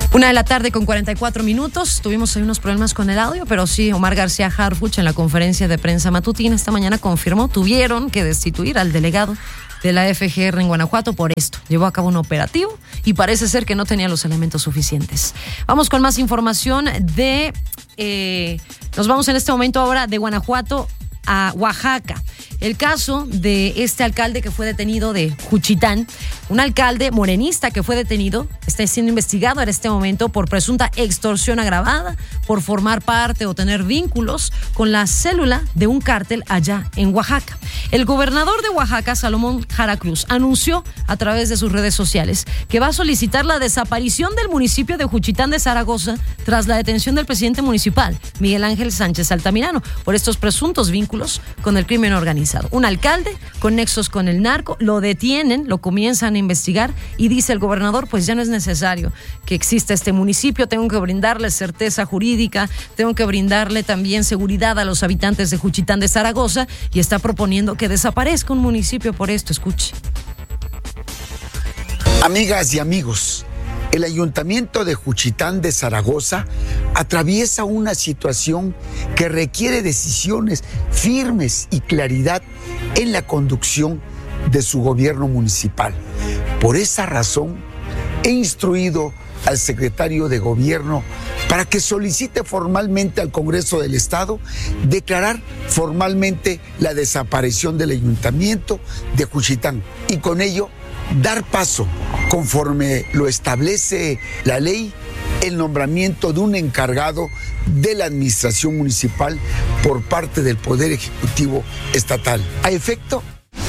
1:44 p.m. Tuvimos ahí unos problemas con el audio, pero sí, Omar García Harfuch en la conferencia de prensa matutina esta mañana confirmó, tuvieron que destituir al delegado de la FGR en Guanajuato por esto. Llevó a cabo un operativo y parece ser que no tenía los elementos suficientes. Vamos con más información nos vamos en este momento ahora de Guanajuato a Oaxaca. El caso de este alcalde que fue detenido de Juchitán, un alcalde morenista que fue detenido, está siendo investigado en este momento por presunta extorsión agravada, por formar parte o tener vínculos con la célula de un cártel allá en Oaxaca. El gobernador de Oaxaca, Salomón Jara Cruz, anunció a través de sus redes sociales que va a solicitar la desaparición del municipio de Juchitán de Zaragoza tras la detención del presidente municipal, Miguel Ángel Sánchez Altamirano, por estos presuntos vínculos con el crimen organizado. Un alcalde con nexos con el narco, lo detienen, lo comienzan a investigar y dice el gobernador, pues ya no es necesario que exista este municipio, tengo que brindarle certeza jurídica, tengo que brindarle también seguridad a los habitantes de Juchitán de Zaragoza y está proponiendo que desaparezca un municipio por esto. Escuche. Amigas y amigos, el ayuntamiento de Juchitán de Zaragoza atraviesa una situación que requiere decisiones firmes y claridad en la conducción de su gobierno municipal. Por esa razón, he instruido al secretario de Gobierno para que solicite formalmente al Congreso del Estado declarar formalmente la desaparición del ayuntamiento de Juchitán y con ello dar paso, conforme lo establece la ley, el nombramiento de un encargado de la administración municipal por parte del Poder Ejecutivo Estatal. A efecto.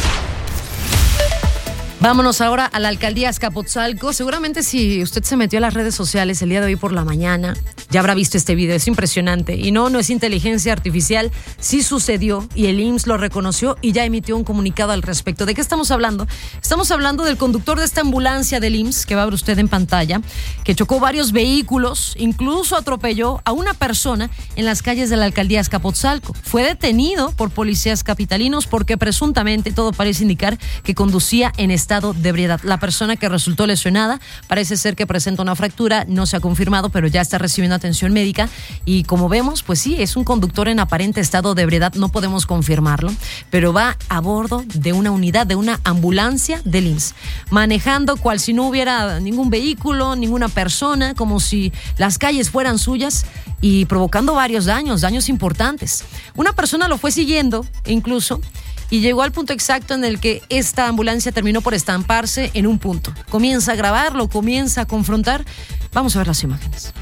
Vámonos ahora a la alcaldía Azcapotzalco. Seguramente si usted se metió a las redes sociales el día de hoy por la mañana, ya habrá visto este video, es impresionante. Y no es inteligencia artificial, sí sucedió y el IMSS lo reconoció y ya emitió un comunicado al respecto. ¿De qué estamos hablando? Estamos hablando del conductor de esta ambulancia del IMSS, que va a ver usted en pantalla, que chocó varios vehículos, incluso atropelló a una persona en las calles de la alcaldía Azcapotzalco. Fue detenido por policías capitalinos porque presuntamente todo parece indicar que conducía en estado de ebriedad. La persona que resultó lesionada parece ser que presenta una fractura, no se ha confirmado, pero ya está recibiendo atención médica y como vemos, pues sí, es un conductor en aparente estado de ebriedad, no podemos confirmarlo, pero va a bordo de una unidad, de una ambulancia del IMSS, manejando cual si no hubiera ningún vehículo, ninguna persona, como si las calles fueran suyas y provocando varios daños importantes. Una persona lo fue siguiendo incluso y llegó al punto exacto en el que esta ambulancia terminó por estamparse en un punto. Comienza a grabarlo, comienza a confrontar. Vamos a ver las imágenes.